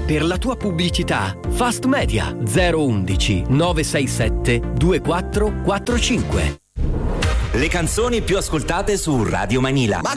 Per la tua pubblicità, Fast Media 011 967 2445. Le canzoni più ascoltate su Radio Manila.